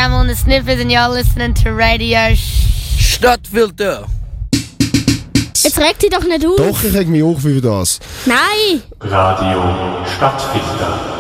Grandma and the Sniffers, and y'all listening to Radio Stadtfilter. Jetzt reg dich doch nicht auf. Doch, ich reg mich auf über das. Nein. Radio Stadtfilter.